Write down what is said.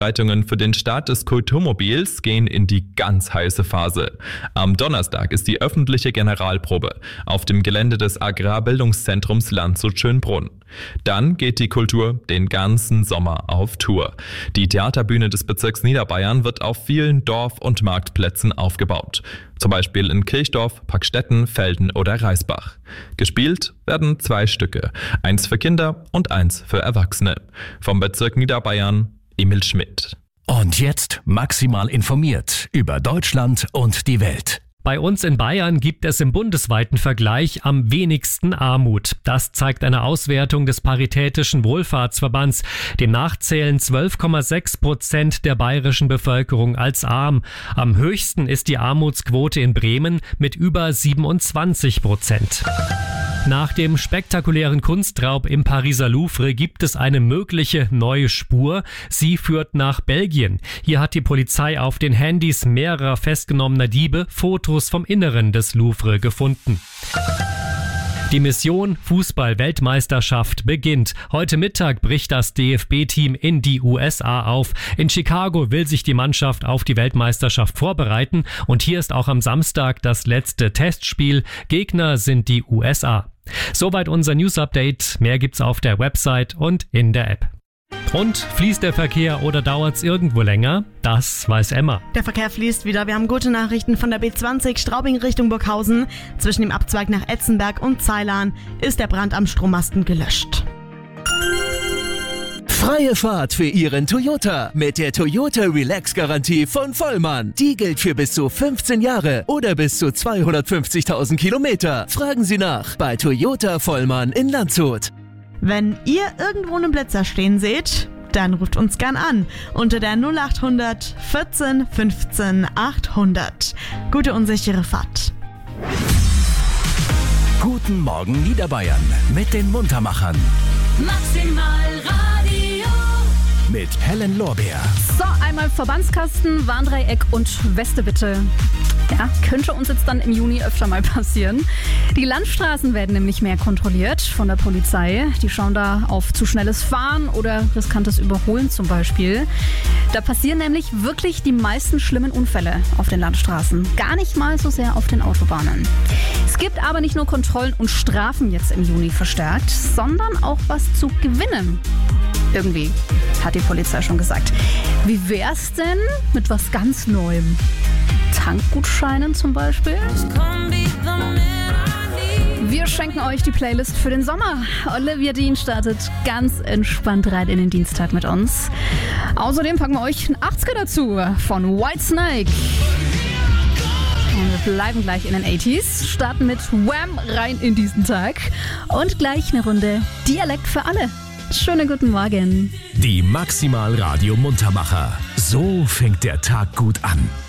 Vorbereitungen für den Start des Kulturmobils gehen in die ganz heiße Phase. Am Donnerstag ist die öffentliche Generalprobe auf dem Gelände des Agrarbildungszentrums Landshut-Schönbrunn. Dann geht die Kultur den ganzen Sommer auf Tour. Die Theaterbühne des Bezirks Niederbayern wird auf vielen Dorf- und Marktplätzen aufgebaut. Zum Beispiel in Kirchdorf, Packstetten, Velden oder Reisbach. Gespielt werden 2 Stücke, eins für Kinder und eins für Erwachsene. Vom Bezirk Niederbayern, Emil Schmidt. Und jetzt maximal informiert über Deutschland und die Welt. Bei uns in Bayern gibt es im bundesweiten Vergleich am wenigsten Armut. Das zeigt eine Auswertung des Paritätischen Wohlfahrtsverbands. Demnach zählen 12,6% der bayerischen Bevölkerung als arm. Am höchsten ist die Armutsquote in Bremen mit über 27%. Nach dem spektakulären Kunstraub im Pariser Louvre gibt es eine mögliche neue Spur. Sie führt nach Belgien. Hier hat die Polizei auf den Handys mehrerer festgenommener Diebe Fotos vom Inneren des Louvre gefunden. Die Mission Fußball-Weltmeisterschaft beginnt. Heute Mittag bricht das DFB-Team in die USA auf. In Chicago will sich die Mannschaft auf die Weltmeisterschaft vorbereiten. Und hier ist auch am Samstag das letzte Testspiel. Gegner sind die USA. Soweit unser News-Update. Mehr gibt's auf der Website und in der App. Und fließt der Verkehr oder dauert's irgendwo länger? Das weiß Emma. Der Verkehr fließt wieder. Wir haben gute Nachrichten von der B20 Straubing Richtung Burghausen. Zwischen dem Abzweig nach Etzenberg und Zeilan ist der Brand am Strommasten gelöscht. Freie Fahrt für Ihren Toyota mit der Toyota Relax-Garantie von Vollmann. Die gilt für bis zu 15 Jahre oder bis zu 250.000 Kilometer. Fragen Sie nach bei Toyota Vollmann in Landshut. Wenn ihr irgendwo einen Blitzer stehen seht, dann ruft uns gern an unter der 0800 14 15 800. Gute und sichere Fahrt. Guten Morgen Niederbayern mit den Muntermachern. Maximal Radio. Mit Helen Lorbeer. So, einmal Verbandskasten, Warndreieck und Weste bitte. Ja, könnte uns jetzt dann im Juni öfter mal passieren. Die Landstraßen werden nämlich mehr kontrolliert von der Polizei. Die schauen da auf zu schnelles Fahren oder riskantes Überholen zum Beispiel. Da passieren nämlich wirklich die meisten schlimmen Unfälle auf den Landstraßen. Gar nicht mal so sehr auf den Autobahnen. Es gibt aber nicht nur Kontrollen und Strafen jetzt im Juni verstärkt, sondern auch was zu gewinnen. Irgendwie, hat die Polizei schon gesagt. Wie wär's denn mit was ganz Neuem? Tankgutscheinen zum Beispiel? Wir schenken euch die Playlist für den Sommer. Olivia Dean startet ganz entspannt rein in den Dienstag mit uns. Außerdem packen wir euch einen 80er dazu von Whitesnake. Und wir bleiben gleich in den 80s, starten mit Wham! Rein in diesen Tag. Und gleich eine Runde Dialekt für alle. Schönen guten Morgen. Die Maximal Radio Muntermacher. So fängt der Tag gut an.